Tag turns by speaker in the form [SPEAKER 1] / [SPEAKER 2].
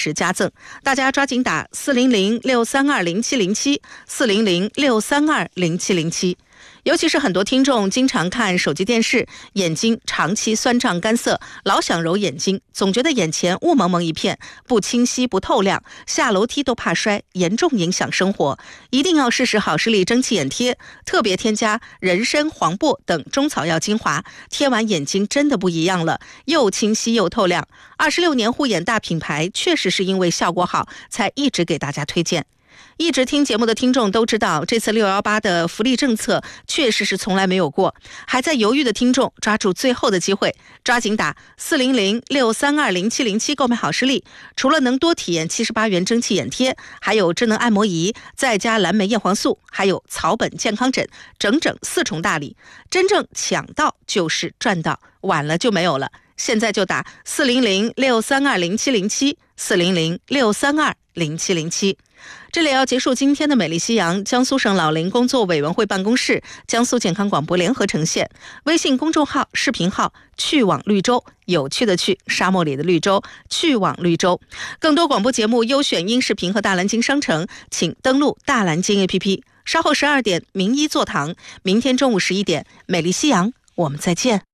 [SPEAKER 1] 时加赠，大家抓紧打400-632-0707，400-632-0707。尤其是很多听众经常看手机电视，眼睛长期酸胀干涩，老想揉眼睛，总觉得眼前雾蒙蒙一片，不清晰不透亮，下楼梯都怕摔，严重影响生活。一定要试试好视力蒸汽眼贴，特别添加人参、黄柏等中草药精华，贴完眼睛真的不一样了，又清晰又透亮。26年护眼大品牌，确实是因为效果好，才一直给大家推荐。一直听节目的听众都知道，这次618的福利政策确实是从来没有过。还在犹豫的听众，抓住最后的机会，抓紧打400-632-0707购买好视力。除了能多体验78元蒸汽眼贴，还有智能按摩仪，再加蓝莓叶黄素，还有草本健康枕，整整4重大礼。真正抢到就是赚到，晚了就没有了。现在就打400-632-0707，400-632-0707。这里要结束今天的美丽夕阳，江苏省老龄工作委员会办公室、江苏健康广播联合呈现。微信公众号、视频号去往绿洲，有趣的去，沙漠里的绿洲，去往绿洲。更多广播节目优选音视频和大蓝鲸商城，请登录大蓝鲸 APP。稍后12点名医座堂，明天中午11点美丽夕阳，我们再见。